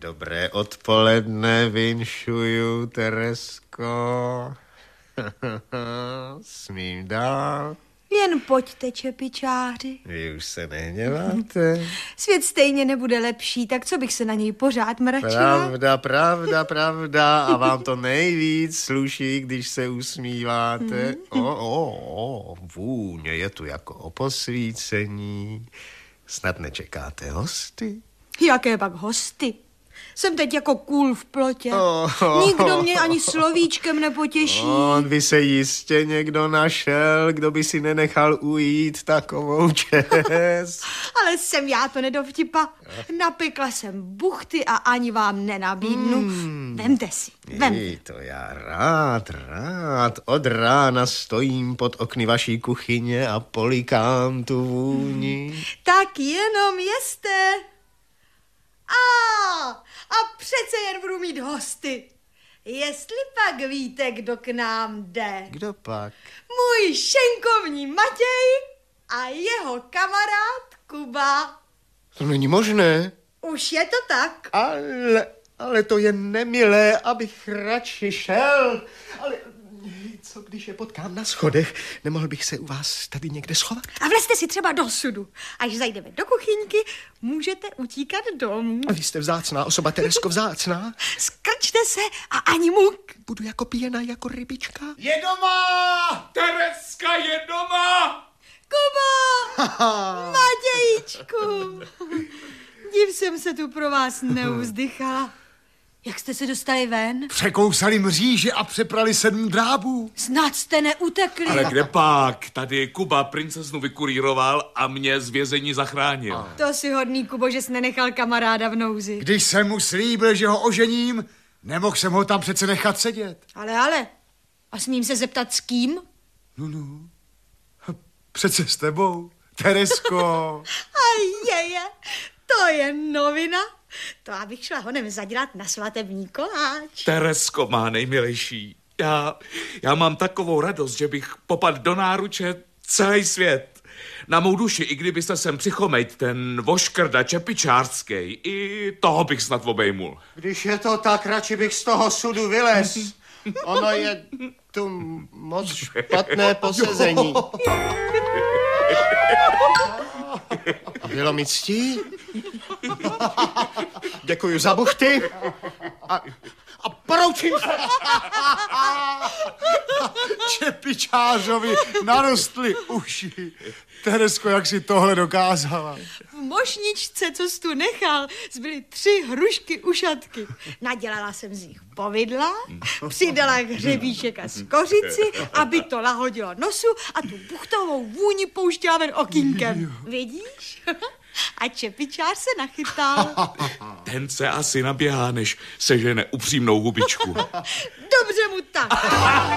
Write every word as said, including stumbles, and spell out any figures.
Dobré odpoledne vinšuju, Teresko. Smím dál? Jen pojďte, čepičáři. Vy už se nehněváte. Svět stejně nebude lepší, tak co bych se na něj pořád mračila? Pravda, pravda, pravda. A vám to nejvíc sluší, když se usmíváte. Mm. O, o, o, vůně je tu jako o posvícení. Snad nečekáte hosty? Jaké pak hosty? Jsem teď jako kůl v plotě. Oh, oh, Nikdo mě ani slovíčkem nepotěší. On by se jistě někdo našel, kdo by si nenechal ujít takovou čest. Ale jsem já to nedovtipa. Napekla jsem buchty a ani vám nenabídnu. Hmm. Vemte si, vemte. Jej, to já rád, rád. Od rána stojím pod okny vaší kuchyně a polikám tu vůni. Hmm. Tak jenom jeste. A, a přece jen budu mít hosty. Jestli pak víte, kdo k nám jde. Kdo pak? Můj šenkovní Matěj a jeho kamarád Kuba. To není možné. Už je to tak. Ale, ale to je nemilé, abych radši šel. Ale co když je potkám na schodech? Nemohl bych se u vás tady někde schovat? A vlezte si třeba do sudu. Až zajdeme do kuchyňky, můžete utíkat domů. A vy jste vzácná osoba, Teresko, vzácná. Skrčte se a ani muk. Budu jako pěna, jako rybička. Je doma! Tereska je doma! Kubo! Matějíčku! Div jsem se tu pro vás neuzdychala. Jak jste se dostali ven? Překousali mříže a přeprali sedm drábů. Snad jste neutekli. Ale kde pak? Tady Kuba princeznu vykurýroval a mě z vězení zachránil. To si hodný, Kubo, že jsi nenechal kamaráda v nouzi. Když jsem mu slíbil, že ho ožením, nemohl jsem ho tam přece nechat sedět. Ale, ale, a smím se zeptat s kým? No, no, přece s tebou, Teresko. A je, je, to je novina. To abych šla honem zadělat na svatební koláč. Teresko má nejmilejší. Já, já mám takovou radost, že bych popadl do náruče celý svět. Na mou duši, i kdybyste sem přichomejt ten voškrda čepičářský, i toho bych snad obejmul. Když je to tak, radši bych z toho sudu vylez. Ono je tu moc špatné posezení. Bylo mi ctí. Děkuji za buchty. A, a poroučím se. Čepičářovi narostly uši. Teresko, jak si tohle dokázala? V mošničce, co jsi tu nechal, zbyly tři hrušky ušatky. Nadělala jsem z nich povidla, přidala hřebíček a skořici, aby to lahodilo nosu a tu buchtovou vůni pouštěla ven okýnkem. Vidíš? A čepičář se nachytal. Ten se asi naběhá, než sežene upřímnou hubičku. Dobře mu tak.